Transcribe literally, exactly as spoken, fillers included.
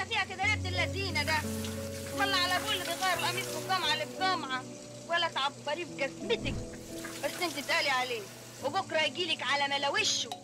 عامله فيها كده ليه اللذينه ده؟ والله على ابوه اللي بيغير القميص من الجامعه للجامعه، ولا تعبريه بجزمتك. بس انت تقالي عليه وبكره يجيلك على ملاوشه.